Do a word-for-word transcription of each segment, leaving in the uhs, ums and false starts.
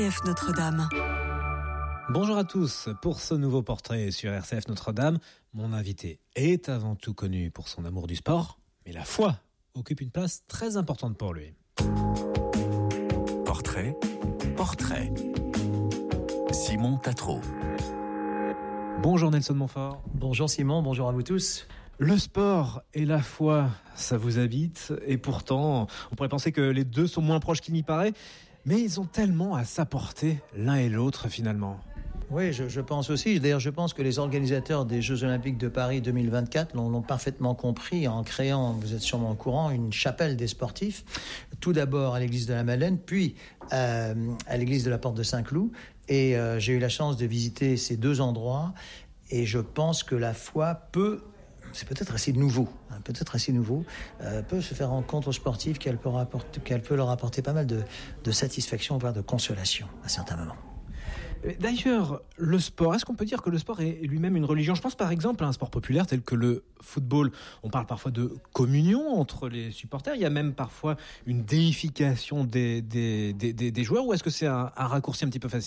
R C F Notre-Dame. Bonjour à tous. Pour ce nouveau portrait sur R C F Notre-Dame, mon invité est avant tout connu pour son amour du sport, mais la foi occupe une place très importante pour lui. Portrait, portrait. Simon Tatro. Bonjour Nelson Montfort. Bonjour Simon, bonjour à vous tous. Le sport et la foi, ça vous habite, et pourtant, on pourrait penser que les deux sont moins proches qu'il n'y paraît, mais ils ont tellement à s'apporter l'un et l'autre finalement. Oui, je, je pense aussi. D'ailleurs, je pense que les organisateurs des Jeux Olympiques de Paris deux mille vingt-quatre l'ont, l'ont parfaitement compris en créant, vous êtes sûrement au courant, une chapelle des sportifs. Tout d'abord à l'église de la Madeleine, puis euh, à l'église de la Porte de Saint-Cloud. Et euh, j'ai eu la chance de visiter ces deux endroits. Et je pense que la foi peut... c'est peut-être assez nouveau, hein, peut-être assez nouveau, euh, peut se faire rencontre aux sportifs qu'elle peut, rapporter, qu'elle peut leur apporter pas mal de, de satisfaction, voire de consolation à certains moments. D'ailleurs, le sport, est-ce qu'on peut dire que le sport est lui-même une religion ? Je pense par exemple à un sport populaire tel que le football. On parle parfois de communion entre les supporters. Il y a même parfois une déification des, des, des, des, des joueurs. Ou est-ce que c'est un, un raccourci un petit peu facile ?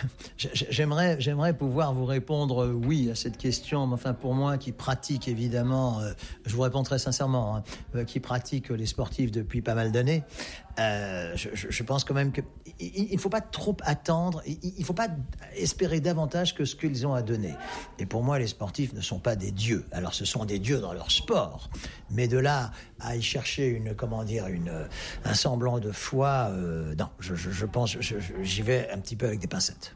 J'aimerais, j'aimerais pouvoir vous répondre oui à cette question. Mais enfin, pour moi, qui pratique évidemment, euh, je vous réponds très sincèrement, hein, euh, qui pratique les sportifs depuis pas mal d'années, euh, je, je pense quand même que il ne faut pas trop attendre. Il ne faut pas espérer davantage que ce qu'ils ont à donner. Et pour moi, les sportifs ne sont pas des dieux. Alors, ce sont des dieux dans leur sport, mais de là à y chercher une, comment dire, une, un semblant de foi, euh, non. Je, je, je pense, je, j'y vais un petit peu avec des pincettes.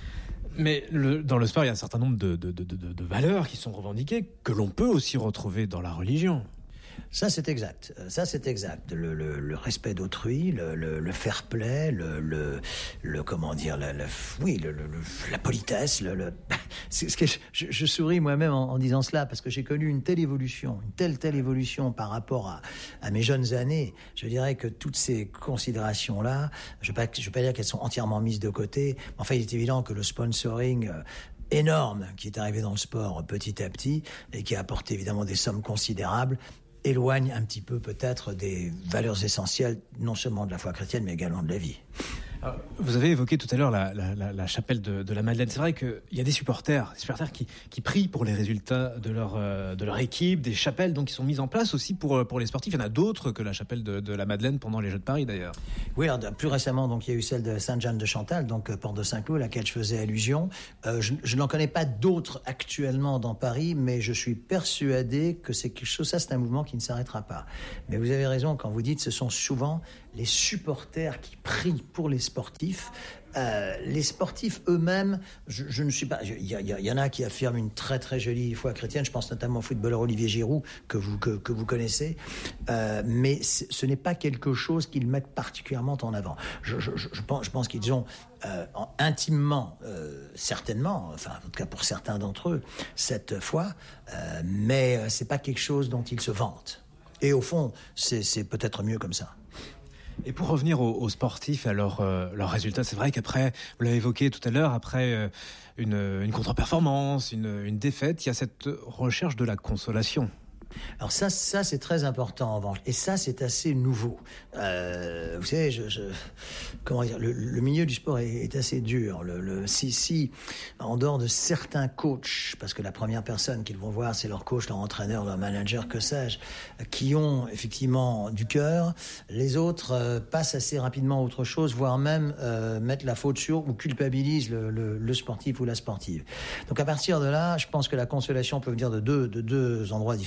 Mais le, dans le sport, il y a un certain nombre de, de, de, de, de valeurs qui sont revendiquées, que l'on peut aussi retrouver dans la religion. Ça, c'est exact. Ça, c'est exact. Le, le, le respect d'autrui, le, le, le fair play, le, le, le comment dire, le, le, oui, le, le, la politesse. Le, le... C'est ce que je, je, je souris moi-même en, en disant cela parce que j'ai connu une telle évolution, une telle telle évolution par rapport à, à mes jeunes années. Je dirais que toutes ces considérations-là, je ne vais pas, je vais pas dire qu'elles sont entièrement mises de côté. Mais enfin, il est évident que le sponsoring euh, énorme qui est arrivé dans le sport petit à petit et qui a apporté évidemment des sommes considérables, éloigne un petit peu peut-être des valeurs essentielles, non seulement de la foi chrétienne, mais également de la vie. Alors, vous avez évoqué tout à l'heure la, la, la, la chapelle de, de la Madeleine. C'est vrai qu'il y a des supporters, des supporters qui, qui prient pour les résultats de leur, euh, de leur équipe, des chapelles donc qui sont mises en place aussi pour, pour les sportifs. Il y en a d'autres que la chapelle de, de la Madeleine pendant les Jeux de Paris d'ailleurs. Oui, alors, plus récemment, donc, il y a eu celle de Sainte-Jeanne de Chantal, donc Porte de Saint-Cloud, à laquelle je faisais allusion. Euh, je, je n'en connais pas d'autres actuellement dans Paris, mais je suis persuadé que c'est quelque chose, ça c'est un mouvement qui ne s'arrêtera pas. Mais vous avez raison quand vous dites ce sont souvent les supporters qui prient pour les sportifs. Euh, les sportifs eux-mêmes, je, je ne suis pas. Il y, y, y en a qui affirment une très très jolie foi chrétienne. Je pense notamment au footballeur Olivier Giroud que vous que, que vous connaissez. Euh, mais ce n'est pas quelque chose qu'ils mettent particulièrement en avant. Je, je, je pense, je pense qu'ils ont euh, intimement, euh, certainement, enfin en tout cas pour certains d'entre eux, cette foi. Euh, mais c'est pas quelque chose dont ils se vantent. Et au fond, c'est, c'est peut-être mieux comme ça. Et pour revenir aux, aux sportifs, à leur, euh, leurs résultats, c'est vrai qu'après, vous l'avez évoqué tout à l'heure, après euh, une, une contre-performance, une, une défaite, il y a cette recherche de la consolation. Alors ça, ça c'est très important en revanche, et ça c'est assez nouveau. Euh, vous savez, je, je, comment dire, le, le milieu du sport est, est assez dur. Le, le, si, si, en dehors de certains coachs, parce que la première personne qu'ils vont voir, c'est leur coach, leur entraîneur, leur manager, que sais-je, qui ont effectivement du cœur, les autres euh, passent assez rapidement à autre chose, voire même euh, mettent la faute sur ou culpabilisent le, le, le sportif ou la sportive. Donc à partir de là, je pense que la consolation peut venir de deux, de deux endroits différents.